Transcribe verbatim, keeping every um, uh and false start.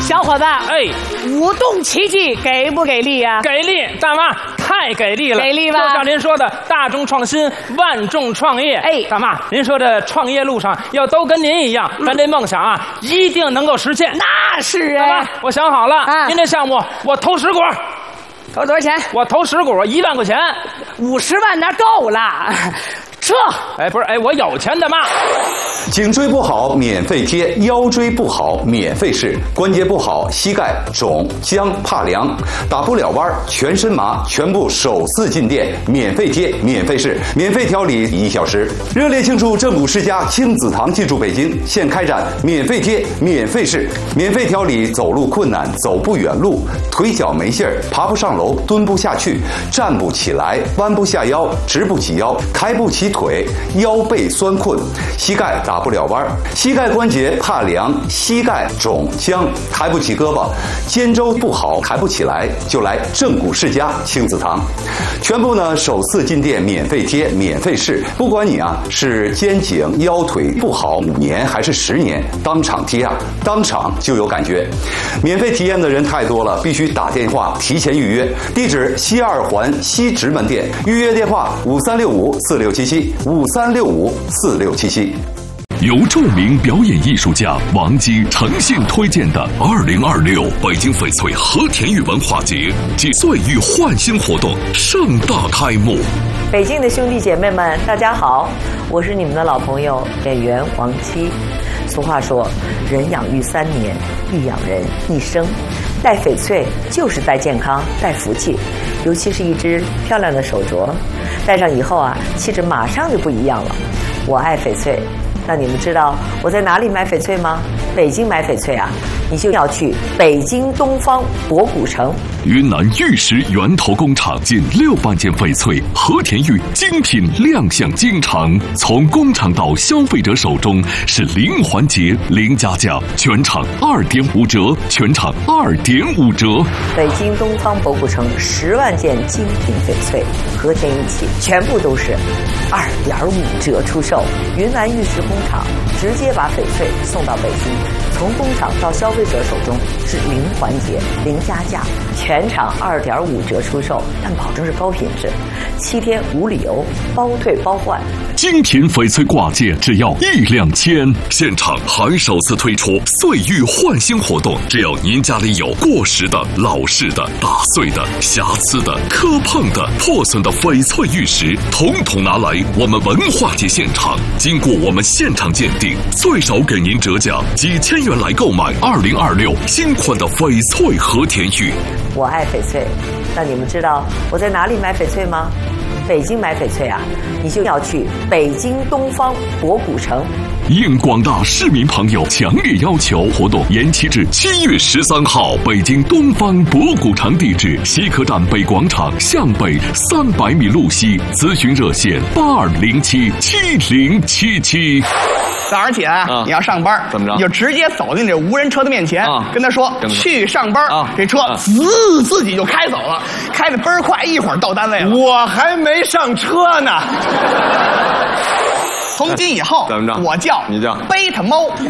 小伙子， 哎， 舞动奇迹给不给力呀？ 给力，大妈太给力了， 给力吧？ 就像您说的，大众创新，万众创业。 哎， 大妈，您说这创业路上要都跟您一样，咱这梦想啊，一定能够实现。 那是啊， 大妈，我想好了， 啊， 您这项目我投十股。 投多少钱？ 我投十股，一万块钱。 五十万那够了。撤！ 哎，不是，哎，我有钱的妈。 颈椎不好免费贴，腰椎不好免费试，关节不好膝盖肿僵怕凉，打不了弯全身麻，全部首次进店免费贴免费试，免费调理一小时。热烈庆祝正骨世家亲子堂进驻北京，现开展免费贴免费试，免费调理走路困难、走不远路、腿脚没劲儿、爬不上楼、蹲不下去、站不起来、弯不下腰、直不起腰、抬不起腿、腰背酸困、膝盖打不了弯、膝盖关节怕凉、膝盖肿僵、抬不起胳膊、肩周不好抬不起来，就来正骨世家亲子堂。全部呢首次进店免费贴免费试，不管你啊是肩颈腰腿不好五年还是十年，当场贴啊，当场就有感觉。免费体验的人太多了，必须打电话提前预约。地址西二环西直门店，预约电话五三六五四六七七五三六五四六七七。 由著名表演艺术家王姬诚信推荐的二零二六北京翡翠和田玉文化节暨岁玉焕新活动盛大开幕。 北京的兄弟姐妹们，大家好，我是你们的老朋友演员王姬。俗话说，人养育三年，必养人一生。戴翡翠就是戴健康、戴福气，尤其是一只漂亮的手镯，戴上以后啊，气质马上就不一样了。我爱翡翠。那你们知道我在哪里买翡翠吗？北京买翡翠啊，你就要去北京东方博古城。 云南玉石源头工厂近六万件翡翠和田玉精品亮相京城，从工厂到消费者手中是零环节、零加价，全场二点五折，全场二点五折。 北京东方博古城十万件精品翡翠和田玉器，全部都是二点五折出售。云南玉石工厂直接把翡翠送到北京，从工厂到消费者手中是零环节、零加价，全场二点五折出售，但保证是高品质，七天无理由，包退包换。 精品翡翠挂件只要一两千，现场还首次推出岁玉焕新活动，只要您家里有过时的、老式的、打碎的、瑕疵的、磕碰的、破损的翡翠玉石，统统拿来我们文化节现场，经过我们现场鉴定，最少给您折价几千元来购买二零二六新款的翡翠和田玉。 我爱翡翠，那你们知道我在哪里买翡翠吗？北京买翡翠啊，你就要去北京东方博古城。 应广大市民朋友强烈要求，活动延期至七月十三号。北京东方博古城地址：西客站北广场向北三百米路西。咨询热线：八二零七七零七七。 早上起来啊，你要上班， 怎么着？ 你就直接走进这无人车的面前， 啊、 跟他说去上班。 啊、 这车滋、啊、自己就开走了，开得倍儿快，一会儿到单位了。 我还没上车呢。 从今以后， 怎么着？ 我叫你叫贝塔猫。